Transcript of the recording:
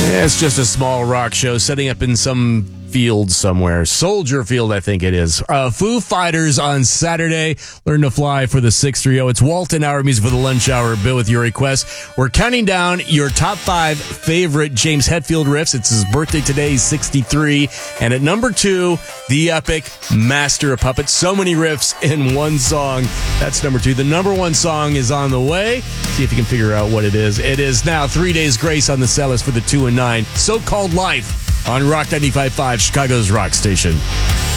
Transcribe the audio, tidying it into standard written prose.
It's just a small rock show setting up in some field somewhere. Soldier Field, I think it is. Foo Fighters on Saturday. Learn to Fly for the 630. It's Walton Hour Music for the Lunch Hour. Bill with your request. We're counting down your top 5 favorite James Hetfield riffs. It's his birthday today. He's 63. And at number 2, the epic Master of Puppets. So many riffs in one song. That's number 2. The number 1 song is on the way. See if you can figure out what it is. It is now 3 Days Grace on the Sellers for the 2 and 9. So-Called Life on Rock 95.5, Chicago's rock station.